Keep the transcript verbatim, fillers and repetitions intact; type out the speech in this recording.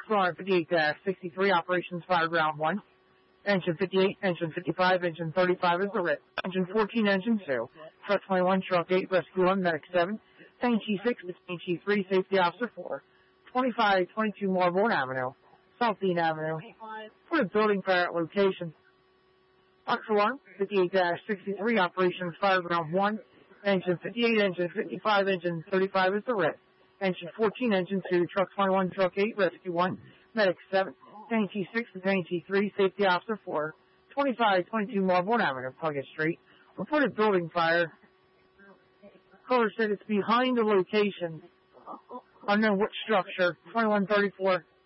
Alarm fifty-eight sixty-three, operations fire ground one. Engine fifty-eight, engine fifty-five, engine thirty-five is the R I P. Engine fourteen, engine two. Truck twenty-one, truck eight, rescue one, medic seven. Tangy six, Tangy three, safety officer four. twenty-five twenty-two Marlborough Avenue, Southdean Avenue. For the building fire at location. Box alarm fifty-eight sixty-three, operations fire ground one. Engine fifty-eight, engine fifty-five, engine thirty-five is the R I P. Engine fourteen, engine two, truck twenty-one, truck eight, rescue one, medic seven. Tangy six to Tangy three, safety officer four. twenty-five twenty-two Marlborough Avenue, Puckett Street. Reported building fire. Caller said it's behind the location. Unknown which structure. twenty-one thirty-four